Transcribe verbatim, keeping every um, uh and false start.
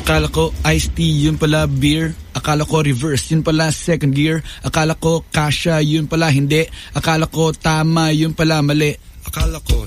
Akala ko iced tea, yun pala beer. Akala ko reverse, yun pala second gear. Akala ko kasha, yun pala hindi. Akala ko tama, yun pala mali. Akala ko